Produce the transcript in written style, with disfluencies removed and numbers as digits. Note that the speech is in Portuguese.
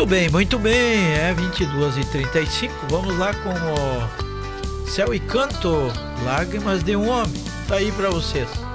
Muito bem, é 22h35, vamos lá com o Céu e Canto, Lágrimas de um Homem, tá aí pra vocês.